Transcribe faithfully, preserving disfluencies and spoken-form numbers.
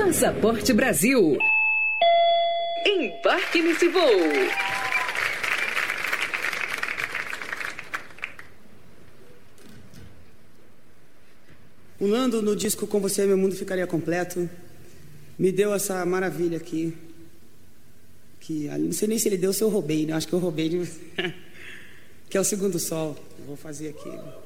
Passaporte Brasil. Embarque nesse voo. O Nando, no disco Com Você Meu Mundo Ficaria Completo, me deu essa maravilha aqui. Que não sei nem se ele deu ou se eu roubei, né? Acho que eu roubei. De... que é o Segundo Sol. Eu vou fazer aqui.